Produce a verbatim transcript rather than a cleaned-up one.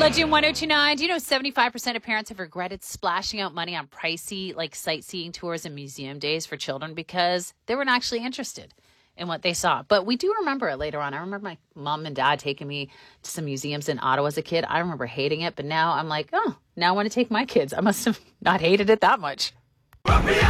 Legend one oh two nine. Do you know seventy-five percent of parents have regretted splashing out money on pricey, like, sightseeing tours and museum days for children because they weren't actually interested in what they saw? But we do remember it later on. I remember my mom and dad taking me to some museums in Ottawa as a kid. I remember hating it, but now I'm like, oh, now I want to take my kids. I must have not hated it that much.